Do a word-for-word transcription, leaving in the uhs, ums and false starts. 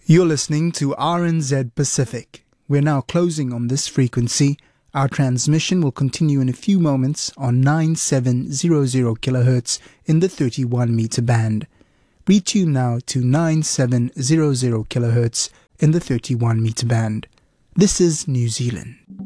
You're listening to R N Z Pacific. We're now closing on this frequency. Our transmission will continue in a few moments on nine seven zero zero kilohertz in the thirty-one meter band. Retune now to nine seven zero zero kilohertz in the thirty-one meter band. This is New Zealand.